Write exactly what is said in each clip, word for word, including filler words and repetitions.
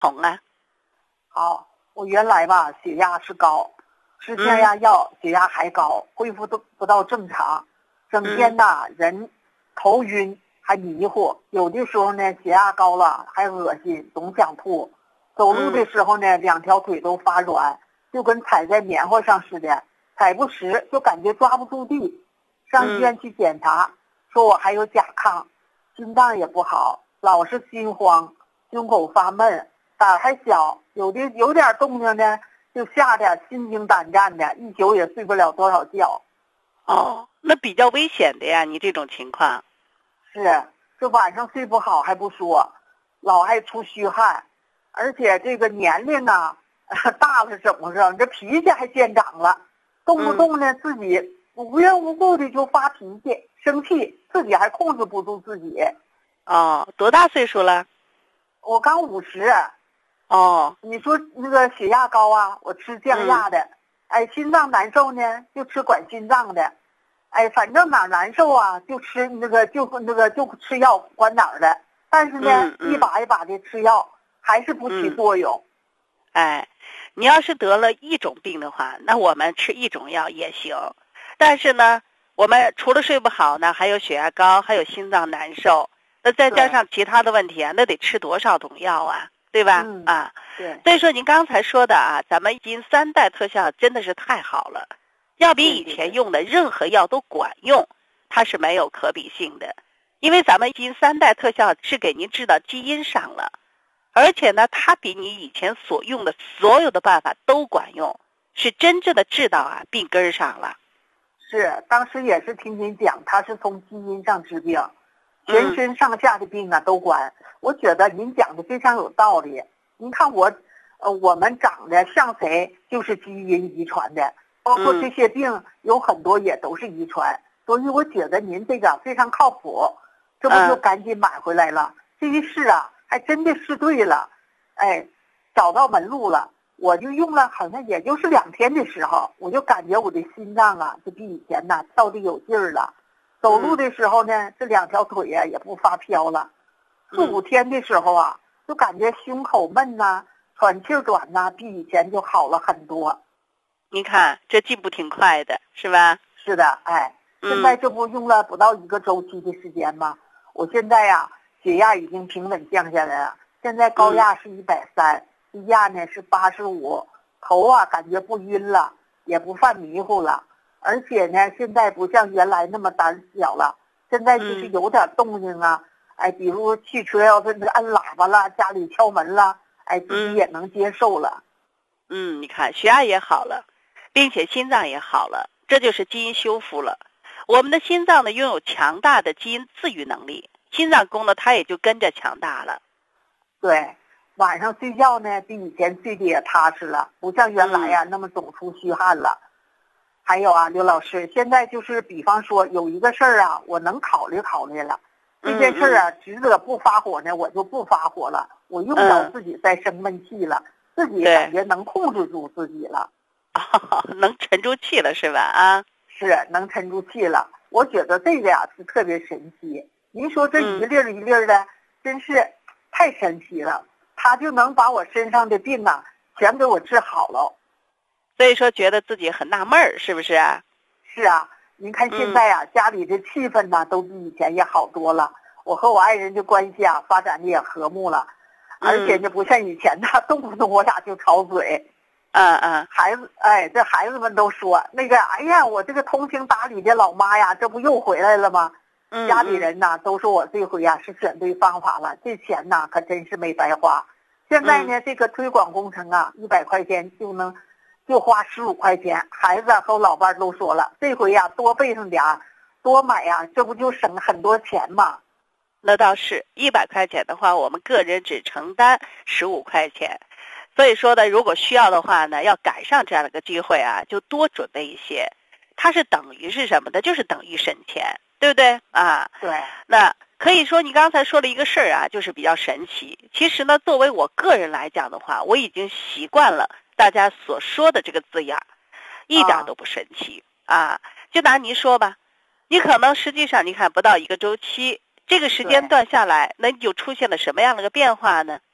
同啊？ 好，我原来吧血压是高，吃降压药，血压还高，恢复都不到正常，整天呐、嗯、人头晕还迷糊，有的时候呢血压高了还恶心，总想吐，走路的时候呢、嗯、两条腿都发软，就跟踩在棉花上似的，踩不实就感觉抓不住地。上医院去检查、嗯、说我还有甲亢，心脏也不好，老是心慌，胸口发闷，胆还小，有的有点动静呢就吓得心惊胆战的，一宿也睡不了多少觉。 哦，那比较危险的呀，你这种情况。 是，这晚上睡不好还不说，老爱出虚汗，而且这个年龄啊大了怎么着，这脾气还见长了，动不动呢、嗯、自己无缘无故的就发脾气生气，自己还控制不住自己。 哦，多大岁数了？ 我刚五十。 哦， 你说那个血压高啊，我吃降压的、嗯、哎，心脏难受呢就吃管心脏的，哎，反正哪难受啊就吃那个就那个就吃药管哪儿的，但是呢、嗯嗯、一把一把的吃药还是不起作用、 嗯、哎，你要是得了一种病的话，那我们吃一种药也行，但是呢我们除了睡不好呢，还有血压高，还有心脏难受，那再加上其他的问题啊，那得吃多少种药啊，对吧？ 嗯、 啊， 对。 所以说您刚才说的啊，咱们基因三代特效真的是太好了，要比以前用的任何药都管用，它是没有可比性的。因为咱们基因三代特效是给您治到基因上了，而且呢，它比你以前所用的所有的办法都管用，是真正的治到啊病根上了。 是，当时也是听您讲，它是从基因上治病。全身上下的病啊都管，我觉得您讲的非常有道理。您看我，呃，我们长得像谁就是基因遗传的，包括这些病有很多也都是遗传，所以我觉得您这个非常靠谱，这不就赶紧买回来了。这一试啊，还真的试对了，哎，找到门路了。我就用了，好像也就是两天的时候，我就感觉我的心脏啊，就比以前呐跳得有劲儿了。走路的时候呢，这两条腿呀、啊、也不发飘了。四五天的时候啊，就感觉胸口闷呐、啊，喘气短呐、啊，比以前就好了很多。 你看这进步挺快的，是吧？ 是的，哎，现在这不用了不到一个周期的时间吗？我现在呀、啊，血压已经平稳降下来了，现在高压是一百三，低压呢是八十五，头啊感觉不晕了，也不犯迷糊了。而且呢，现在不像原来那么胆小了，现在就是有点动静啊，嗯、哎，比如汽车要是按喇叭了，家里敲门了，哎，自己也能接受了。 嗯，你看血压也好了，并且心脏也好了，这就是基因修复了。我们的心脏呢，拥有强大的基因自愈能力，心脏功能它也就跟着强大了。 对，晚上睡觉呢，比以前睡得也踏实了，不像原来呀、啊嗯、那么总出虚汗了。还有啊，刘老师，现在就是比方说有一个事儿啊，我能考虑考虑了，这件事儿啊，值得不发火呢，我就不发火了，我用不着自己再生闷气了，自己感觉能控制住自己了， 哦，能沉住气了是吧？啊， 是能沉住气了。我觉得这个呀是特别神奇。您说这一粒儿一粒儿的，真是太神奇了，它就能把我身上的病啊全给我治好了。 所以说觉得自己很纳闷儿，是不是啊？ 是啊，您看现在啊、嗯、家里的气氛呢都比以前也好多了，我和我爱人的关系啊发展的也和睦了，而且呢不像以前呢动不动我俩就吵嘴。 嗯嗯， 孩子，哎，这孩子们都说那个，哎呀，我这个通情达理的老妈呀，这不又回来了吗？ 嗯， 家里人呐都说我这回呀是选对方法了，这钱呐可真是没白花。现在呢、嗯、这个推广工程啊，一百块钱就能就花十五块钱，孩子和我老伴都说了，这回呀多备上点儿，多买呀，这不就省很多钱吗？ 那倒是，一百块钱的话，我们个人只承担十五块钱。所以说呢，如果需要的话呢，要赶上这样的一个机会啊，就多准备一些。它是等于是什么的？就是等于省钱，对不对啊？ 对。 那可以说你刚才说了一个事儿啊，就是比较神奇。其实呢，作为我个人来讲的话，我已经习惯了大家所说的这个字眼，一点都不神奇 啊, 啊。就拿您说吧，你可能实际上你看不到一个周期，这个时间段下来，那你就出现了什么样的一个变化呢？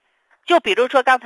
就比如说刚才